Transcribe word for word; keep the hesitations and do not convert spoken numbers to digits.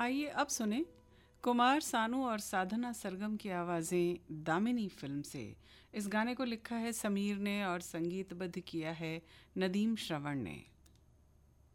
आइए अब सुने कुमार सानू और साधना सरगम की आवाज़ें दामिनी फिल्म से। इस गाने को लिखा है समीर ने और संगीतबद्ध किया है नदीम श्रवण ने।